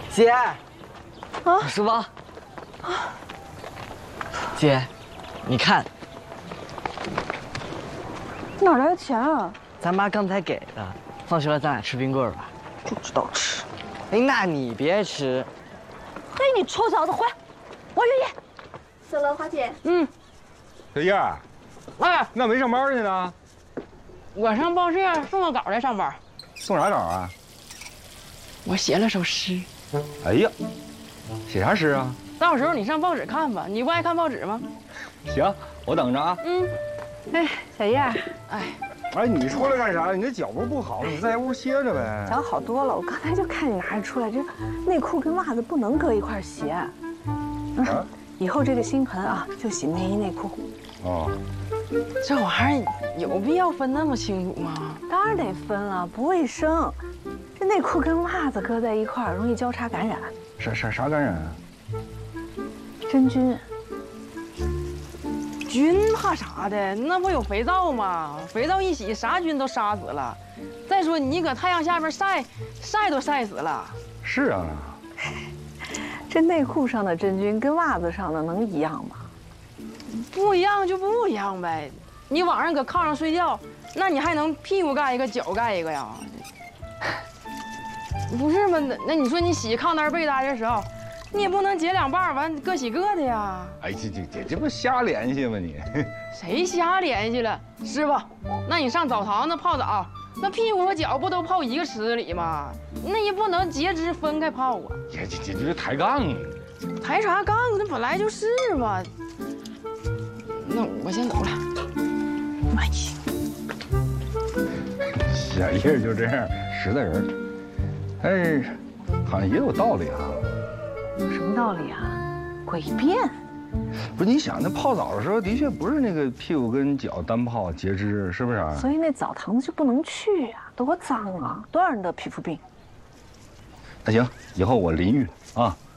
姐， 啊， 书包。啊，姐，你看， 哪来的钱啊？ 咱妈刚才给的。放学了，咱俩吃冰棍吧。 就知道吃。 哎，那你别吃。 嘿，你臭小子，回来！我愿意。 走了，花姐。 小燕儿， 哎， 那没上班去呢？ 我上报社送个稿来上班。 送啥稿啊？ 我写了首诗。 哎呀，写啥诗啊？ 到时候你上报纸看吧，你不爱看报纸吗？ 行，我等着啊。 哎，小燕儿， 哎，你出来干啥？你这脚不好，你在屋歇着呗。 脚好多了。我刚才就看你拿着出来，这内裤跟袜子不能搁一块儿洗。 啊？ 以后这个新盆啊，就洗内衣内裤。 哦， 这玩意儿有必要分那么清楚吗？ 当然得分了，不卫生。这内裤跟袜子搁在一块儿，容易交叉感染。 啥感染啊？ 真菌。 菌怕啥的？那不有肥皂吗？肥皂一洗，啥菌都杀死了。再说你搁太阳下边晒都晒死了。 是啊。 这内裤上的真菌跟袜子上的能一样吗？ 不一样就不一样呗。你晚上搁炕上睡觉，那你还能屁股盖一个，脚盖一个呀？不是吗？那你说你洗炕单被单的时候，你也不能截两半完各洗各的呀？ 哎，这不瞎联系吗你？ 谁瞎联系了？师傅，那你上澡堂子泡澡，那屁股和脚不都泡一个池子里吗？那也不能截肢分开泡啊！ 这抬杠。 抬啥杠？那本来就是嘛。那我先走了。 妈呀！ 小叶就这样，实在人。哎，好像也有道理啊。 有什么道理啊？诡辩。 不是你想，那泡澡的时候的确不是那个屁股跟脚单泡截肢，是不是啊？ 所以那澡堂子就不能去啊，多脏啊！多少人得皮肤病。 那行，以后我淋浴啊。